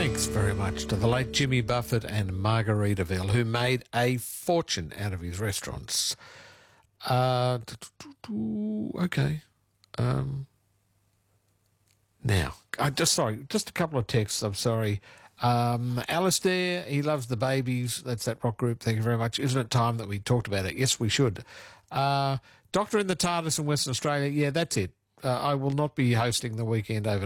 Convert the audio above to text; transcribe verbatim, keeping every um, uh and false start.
Thanks very much to the late Jimmy Buffett and Margaritaville, who made a fortune out of his restaurants. Uh, okay. Um, now, I just sorry, just a couple of texts. I'm sorry. Um, Alistair, he loves the babies. That's that rock group. Thank you very much. Isn't it time that we talked about it? Yes, we should. Uh, Doctor in the TARDIS in Western Australia. Yeah, that's it. Uh, I will not be hosting the weekend over